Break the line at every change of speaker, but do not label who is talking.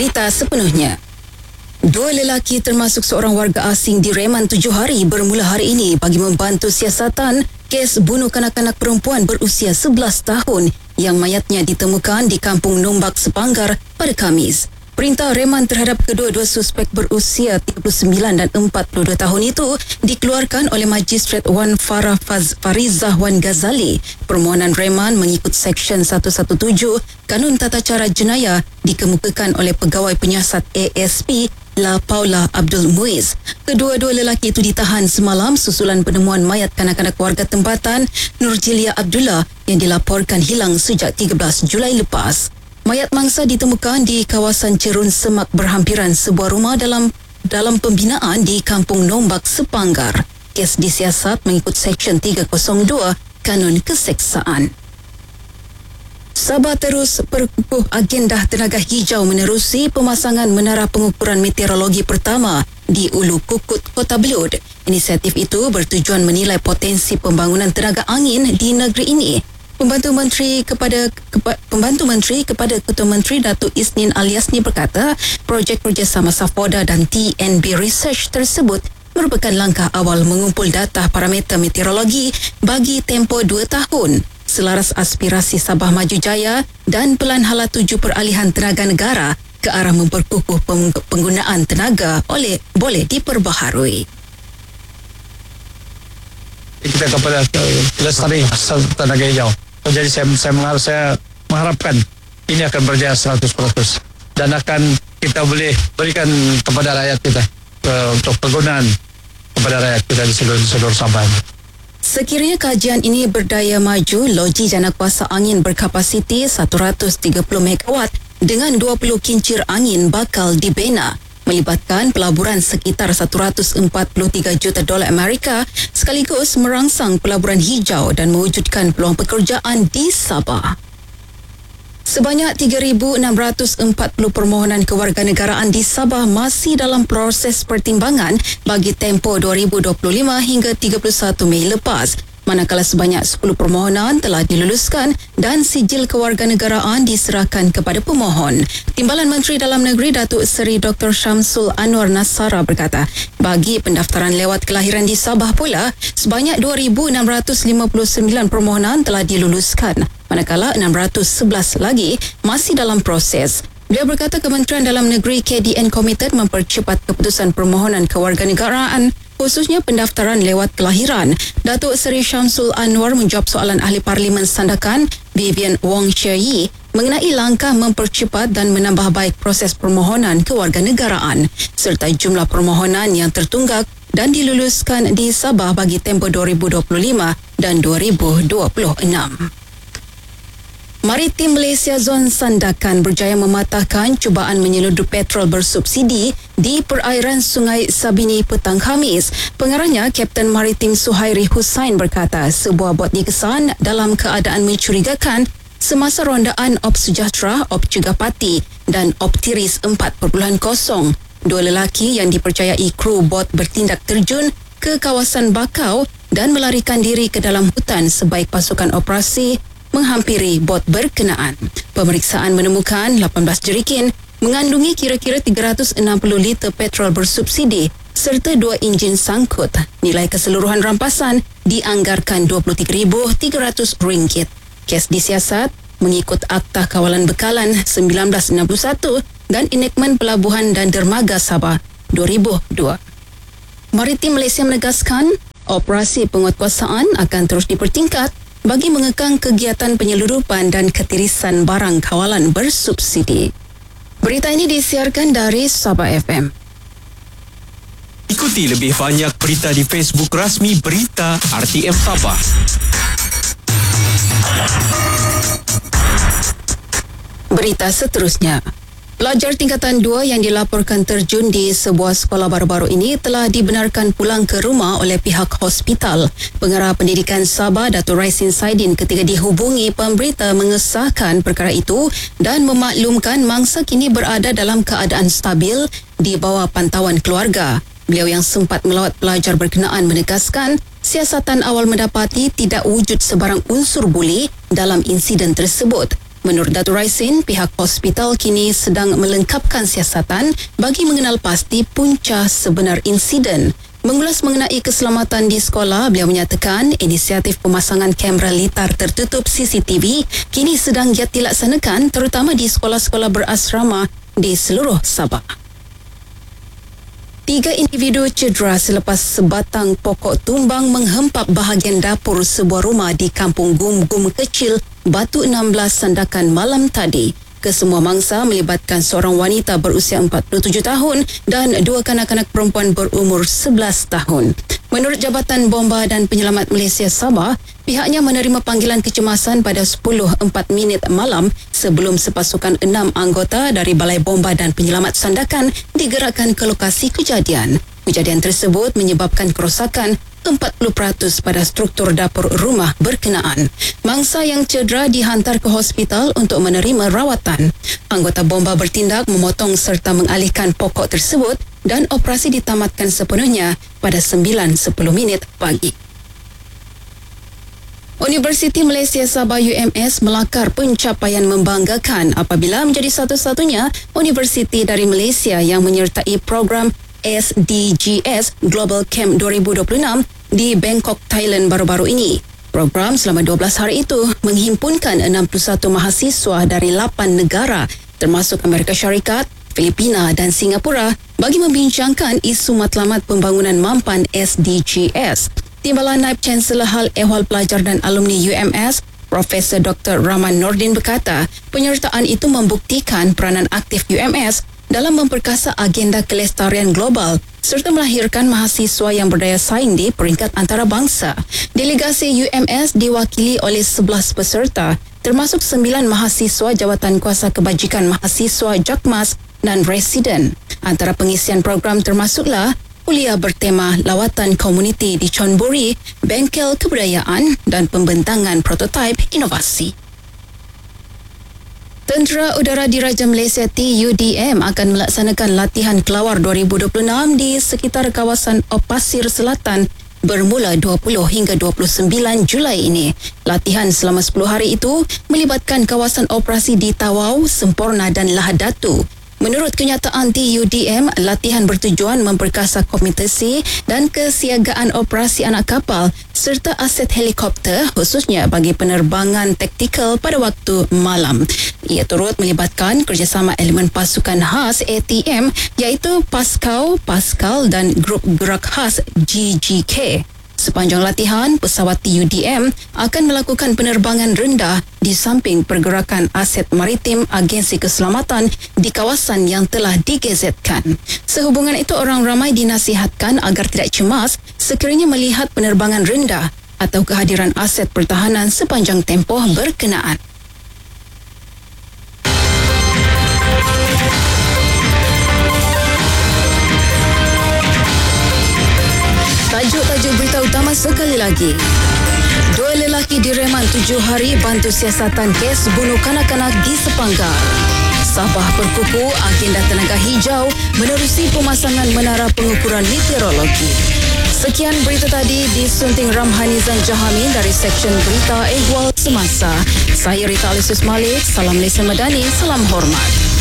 Berita sepenuhnya. Dua lelaki termasuk seorang warga asing direman 7 hari bermula hari ini bagi membantu siasatan kes bunuh kanak-kanak perempuan berusia 11 tahun yang mayatnya ditemukan di Kampung Nombak Sepanggar pada Khamis. Perintah reman terhadap kedua-dua suspek berusia 39 dan 42 tahun itu dikeluarkan oleh Magistrat Wan Farah Farizah Wan Ghazali. Permohonan reman mengikut Seksyen 117 Kanun Tata Cara Jenayah dikemukakan oleh Pegawai Penyiasat ASP La Paula Abdul Muiz. Kedua-dua lelaki itu ditahan semalam susulan penemuan mayat kanak-kanak warga tempatan Nurjilia Abdullah yang dilaporkan hilang sejak 13 Julai lepas. Mayat mangsa ditemukan di kawasan Cerun Semak berhampiran sebuah rumah dalam pembinaan di Kampung Nombak Sepanggar. Kes disiasat mengikut Seksyen 302 Kanun Keseksaan. Sabah terus perkukuh agenda tenaga hijau menerusi pemasangan menara pengukuran meteorologi pertama di Ulu Kukut, Kota Belud. Inisiatif itu bertujuan menilai potensi pembangunan tenaga angin di negeri ini. Pembantu Menteri kepada Ketua Menteri Datuk Isnin Aliasni berkata, projek kerjasama Safoda dan TNB Research tersebut merupakan langkah awal mengumpul data parameter meteorologi bagi tempoh 2 tahun selaras aspirasi Sabah Maju Jaya dan Pelan Hala 7 peralihan tenaga negara ke arah memperkukuh penggunaan tenaga boleh diperbaharui.
Kita kepada Lestari Tenaga Hijau. Jadi saya mengharapkan ini akan berjaya 100% dan akan kita boleh berikan kepada rakyat kita untuk penggunaan kepada rakyat kita di seluruh Sabah.
Sekiranya kajian ini berdaya maju, loji jana kuasa angin berkapasiti 130 MW dengan 20 kincir angin bakal dibina, melibatkan pelaburan sekitar $143 juta Amerika sekaligus merangsang pelaburan hijau dan mewujudkan peluang pekerjaan di Sabah. Sebanyak 3,640 permohonan kewarganegaraan di Sabah masih dalam proses pertimbangan bagi tempoh 2025 hingga 31 Mei lepas. Manakala sebanyak 10 permohonan telah diluluskan dan sijil kewarganegaraan diserahkan kepada pemohon. Timbalan Menteri Dalam Negeri Datuk Seri Dr. Syamsul Anwar Nasara berkata, bagi pendaftaran lewat kelahiran di Sabah pula, sebanyak 2,659 permohonan telah diluluskan, manakala 611 lagi masih dalam proses. Beliau berkata Kementerian Dalam Negeri KDN komited mempercepat keputusan permohonan kewarganegaraan khususnya pendaftaran lewat kelahiran. Datuk Seri Syamsul Anwar menjawab soalan Ahli Parlimen Sandakan Vivian Wong Chia Yee mengenai langkah mempercepat dan menambah baik proses permohonan kewarganegaraan serta jumlah permohonan yang tertunggak dan diluluskan di Sabah bagi tempoh 2025 dan 2026. Maritim Malaysia Zon Sandakan berjaya mematahkan cubaan menyeludup petrol bersubsidi di perairan Sungai Sabini petang Khamis. Pengarahnya, Kapten Maritim Suhairi Hussain berkata sebuah bot dikesan dalam keadaan mencurigakan semasa rondaan Op Sejahtera, Op Cegapati dan Op Tiris 4.0. Dua lelaki yang dipercayai kru bot bertindak terjun ke kawasan Bakau dan melarikan diri ke dalam hutan sebaik pasukan operasi menghampiri bot berkenaan. Pemeriksaan menemukan 18 jerikin mengandungi kira-kira 360 liter petrol bersubsidi serta 2 enjin sangkut. Nilai keseluruhan rampasan dianggarkan RM23,300. Kes disiasat mengikut Akta Kawalan Bekalan 1961 dan Enakmen Pelabuhan dan Dermaga Sabah 2002. Maritim Malaysia menegaskan operasi penguatkuasaan akan terus dipertingkat bagi mengekang kegiatan penyeludupan dan ketirisan barang kawalan bersubsidi. Berita ini disiarkan dari Sabah FM.
Ikuti lebih banyak berita di Facebook rasmi Berita RTM Sabah.
Berita seterusnya. Pelajar tingkatan 2 yang dilaporkan terjun di sebuah sekolah baru-baru ini telah dibenarkan pulang ke rumah oleh pihak hospital. Pengarah Pendidikan Sabah, Datuk Raisin Saidin ketika dihubungi pemberita mengesahkan perkara itu dan memaklumkan mangsa kini berada dalam keadaan stabil di bawah pantauan keluarga. Beliau yang sempat melawat pelajar berkenaan menegaskan siasatan awal mendapati tidak wujud sebarang unsur buli dalam insiden tersebut. Menurut Datuk Raisin, pihak hospital kini sedang melengkapkan siasatan bagi mengenal pasti punca sebenar insiden. Mengulas mengenai keselamatan di sekolah, beliau menyatakan inisiatif pemasangan kamera litar tertutup CCTV kini sedang giat dilaksanakan terutama di sekolah-sekolah berasrama di seluruh Sabah. 3 individu cedera selepas sebatang pokok tumbang menghempap bahagian dapur sebuah rumah di Kampung Gum-Gum Kecil, Batu 16 Sandakan malam tadi. Kesemua mangsa melibatkan seorang wanita berusia 47 tahun dan 2 kanak-kanak perempuan berumur 11 tahun. Menurut Jabatan Bomba dan Penyelamat Malaysia Sabah, pihaknya menerima panggilan kecemasan pada 10.04 malam sebelum sepasukan 6 anggota dari Balai Bomba dan Penyelamat Sandakan digerakkan ke lokasi kejadian. Kejadian tersebut menyebabkan kerosakan 40% pada struktur dapur rumah berkenaan. Mangsa yang cedera dihantar ke hospital untuk menerima rawatan. Anggota bomba bertindak memotong serta mengalihkan pokok tersebut dan operasi ditamatkan sepenuhnya pada 9.10 pagi. Universiti Malaysia Sabah UMS melakar pencapaian membanggakan apabila menjadi satu-satunya universiti dari Malaysia yang menyertai program SDGs Global Camp 2026 di Bangkok, Thailand baru-baru ini. Program selama 12 hari itu menghimpunkan 61 mahasiswa dari 8 negara termasuk Amerika Syarikat, Filipina dan Singapura bagi membincangkan isu matlamat pembangunan mampan SDGs. Timbalan Naib Chancellor Hal Ehwal Pelajar dan Alumni UMS, Profesor Dr. Rahman Nordin berkata, penyertaan itu membuktikan peranan aktif UMS dalam memperkasa agenda kelestarian global serta melahirkan mahasiswa yang berdaya saing di peringkat antarabangsa. Delegasi UMS diwakili oleh 11 peserta, termasuk 9 mahasiswa Jawatan Kuasa Kebajikan Mahasiswa JAKMAS dan residen. Antara pengisian program termasuklah kuliah bertema lawatan komuniti di Chonburi, bengkel kebudayaan dan pembentangan prototipe inovasi. Tentera Udara Diraja Malaysia TUDM akan melaksanakan latihan kelawar 2026 di sekitar kawasan Pasir Selatan bermula 20 hingga 29 Julai ini. Latihan selama 10 hari itu melibatkan kawasan operasi di Tawau, Semporna dan Lahad Datu. Menurut kenyataan TUDM, latihan bertujuan memperkasa komitasi dan kesiagaan operasi anak kapal serta aset helikopter khususnya bagi penerbangan taktikal pada waktu malam. Ia turut melibatkan kerjasama elemen pasukan khas ATM iaitu PASCAU, Pascal dan Grup Gerak Khas GGK. Sepanjang latihan, pesawat TUDM akan melakukan penerbangan rendah di samping pergerakan aset maritim agensi keselamatan di kawasan yang telah digezetkan. Sehubungan itu, orang ramai dinasihatkan agar tidak cemas sekiranya melihat penerbangan rendah atau kehadiran aset pertahanan sepanjang tempoh berkenaan. Tajuk-tajuk berita utama sekali lagi. 2 lelaki direman 7 hari bantu siasatan kes bunuh kanak-kanak di Sepanggar. Sabah berkuku agenda tenaga hijau menerusi pemasangan menara pengukuran meteorologi. Sekian berita tadi disunting Ramhanizan Jahamin dari Seksyen Berita Ehwal Semasa. Saya Rita Alisus Malik, salam Malaysia Madani, salam hormat.